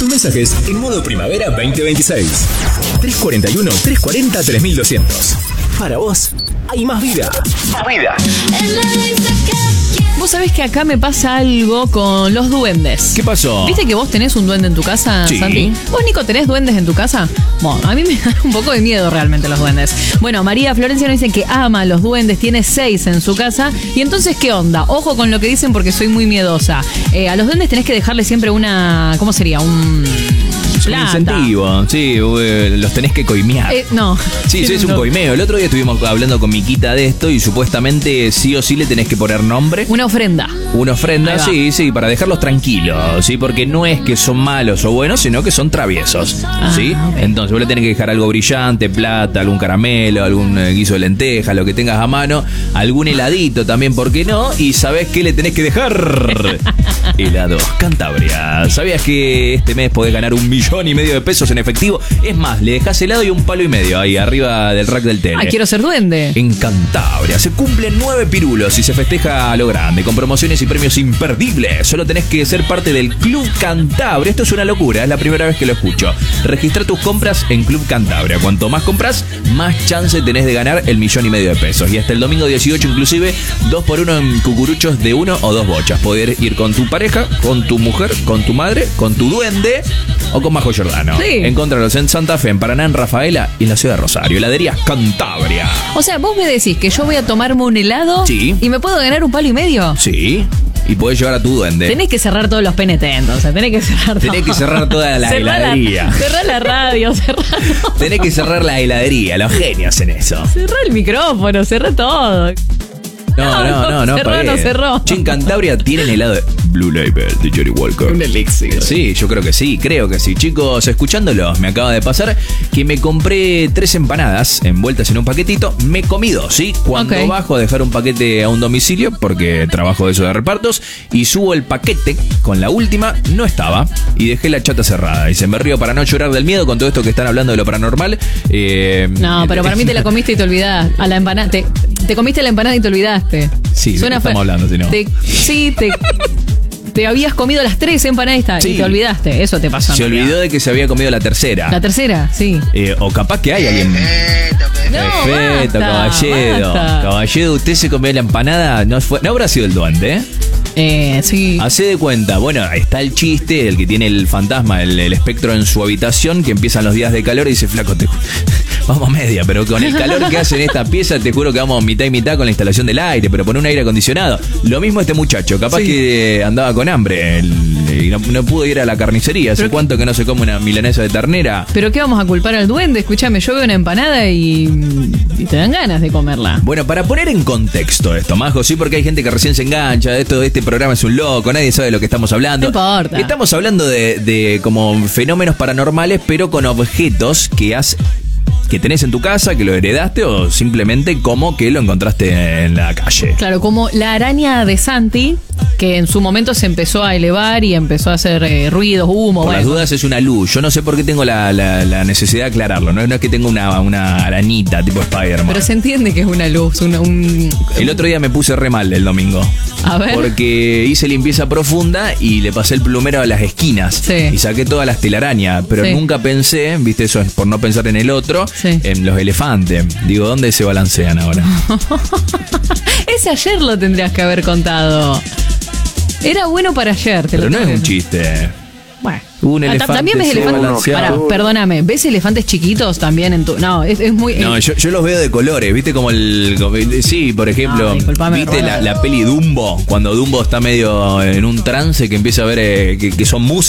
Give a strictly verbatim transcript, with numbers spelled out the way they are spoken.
tus mensajes en modo primavera veinte veintiséis. tres cuarenta y uno, tres cuarenta, tres mil doscientos. Para vos, hay más vida. Más vida. Vos sabés que acá me pasa algo con los duendes. ¿Qué pasó? ¿Viste que vos tenés un duende en tu casa, Sí. Santi? ¿Vos, Nico, tenés duendes en tu casa? Bueno, a mí me dan un poco de miedo realmente los duendes. Bueno, María Florencia nos dice que ama a los duendes, tiene seis en su casa. Y entonces, ¿qué onda? Ojo con lo que dicen porque soy muy miedosa. Eh, a los duendes tenés que dejarle siempre una... ¿Cómo sería? Un... Es un plata. incentivo, sí, eh, los tenés que coimear. Eh, no. Sí, sí, es un coimeo. El otro día estuvimos hablando con Miquita de esto y supuestamente sí o sí le tenés que poner nombre. Una ofrenda. Una ofrenda, sí, sí, para dejarlos tranquilos, ¿sí? Porque no es que son malos o buenos, sino que son traviesos, Ah, ¿sí? okay. Entonces vos le tenés que dejar algo brillante, plata, algún caramelo, algún eh, guiso de lenteja, lo que tengas a mano, algún heladito también, ¿por qué no? Y ¿sabés qué le tenés que dejar? Helados Cantabria. ¿Sabías que este mes podés ganar un millón y medio de pesos en efectivo? Es más, le dejás helado y un palo y medio ahí arriba del rack del tele. Ah, quiero ser duende. En Cantabria se cumplen nueve pirulos y se festeja a lo grande, con promociones y premios imperdibles. Solo tenés que ser parte del Club Cantabria. Esto es una locura, es la primera vez que lo escucho. Registra tus compras en Club Cantabria. Cuanto más compras, más chance tenés de ganar el millón y medio de pesos. Y hasta el domingo dieciocho inclusive, dos por uno en cucuruchos de uno o dos bochas. Poder ir con tu pareja, con tu mujer, con tu madre, con tu duende o con Majo Giordano. Sí. Encontralos en Santa Fe, en Paraná, en Rafaela y en la ciudad de Rosario. Heladerías Cantabria. O sea, vos me decís que yo voy a tomarme un helado Sí. y me puedo ganar un palo y medio. Sí, y podés llevar a tu duende. Tenés que cerrar todos los P N T, entonces. Tenés que cerrar todo. Tenés que cerrar toda la Cerrá heladería. Cerrá la radio, cerrá todo. Tenés que cerrar la heladería, los genios en eso. Cerrá el micrófono, cerrá todo. No, no, no, no. Cerró, pagué. no cerró. Che, en Cantabria tienen helado de Blue Label de Johnny Walker. Un elixir. Sí, yo creo que sí, creo que sí. Chicos, escuchándolos, me acaba de pasar que me compré tres empanadas envueltas en un paquetito. Me comí dos, ¿sí? Cuando Ok. bajo a dejar un paquete a un domicilio, porque trabajo de eso de repartos, y subo el paquete con la última, no estaba. Y dejé la chata cerrada. Y se me río para no llorar del miedo con todo esto que están hablando de lo paranormal. Eh, No, pero para mí te la comiste y te olvidaste. A la empanada. Te, te comiste la empanada y te olvidaste. Sí, ¿de qué estamos fe- hablando, si no? te- sí, te, te habías comido las tres empanadas Sí. y te olvidaste. Eso te pasó. en Se realidad. olvidó de que se había comido la tercera. La tercera, sí. Eh, o capaz que hay alguien. No, Perfecto, basta, caballero. basta. Caballero, usted se comió la empanada. No, fue, no habrá sido el duende, ¿eh? Eh, sí. Hacé de cuenta. Bueno, ahí está el chiste, el que tiene el fantasma, el, el espectro en su habitación, que empiezan los días de calor y dice, flaco, te, vamos a media, pero con el calor que hace en esta pieza, te juro que vamos mitad y mitad con la instalación del aire, pero pon un aire acondicionado. Lo mismo este muchacho, capaz Sí. que andaba con hambre el- y no, no pudo ir a la carnicería. ¿Hace Pero- cuánto que no se come una milanesa de ternera? ¿Pero qué vamos a culpar al duende? Escúchame, yo veo una empanada y, y te dan ganas de comerla. Bueno, para poner en contexto esto, Majo, sí, porque hay gente que recién se engancha, esto, este programa es un loco, nadie sabe de lo que estamos hablando. No importa. Estamos hablando de, de como fenómenos paranormales, pero con objetos que has que tenés en tu casa, que lo heredaste o simplemente como que lo encontraste en la calle. Claro, como la araña de Santi, que en su momento se empezó a elevar y empezó a hacer eh, ruidos, humo. Por bueno. las dudas es una luz. Yo no sé por qué tengo la, la- la necesidad de aclararlo. No, no es que tengo una, una arañita tipo Spider-Man. Pero se entiende que es una luz, una- un... El otro día me puse re mal el domingo. A ver. Porque hice limpieza profunda y le pasé el plumero a las esquinas. Sí. Y saqué todas las telarañas. Pero Sí. nunca pensé, viste, eso es por no pensar en el otro, Sí. en los elefantes. Digo, ¿dónde se balancean ahora? Ese ayer lo tendrías que haber contado. Era bueno para ayer. Te Pero lo no es tengo un que- chiste. Bueno. Un Ah, ta- elefante también ves se elefantes. balanceaba. Pará, perdóname, ¿ves elefantes chiquitos también en tu.? No, es, es muy. No, eh, yo, yo los veo de colores, ¿viste? Como el. como- sí, por ejemplo, Ah, disculpame, ¿viste la, Roberto. la peli Dumbo? Cuando Dumbo está medio en un trance que empieza a ver eh, que, que son músicos.